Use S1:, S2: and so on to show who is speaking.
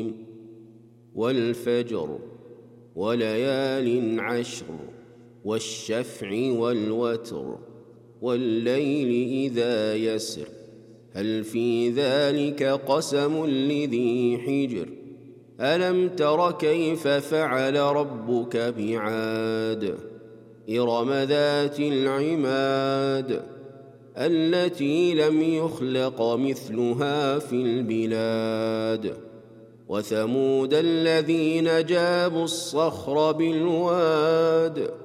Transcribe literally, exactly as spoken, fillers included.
S1: والفجر وليال عشر والشفع والوتر والليل إذا يسر هل في ذلك قسم لذي حجر ألم تر كيف فعل ربك بعاد إرم ذات العماد التي لم يخلق مثلها في البلاد وثمود الذين جابوا الصخر بالواد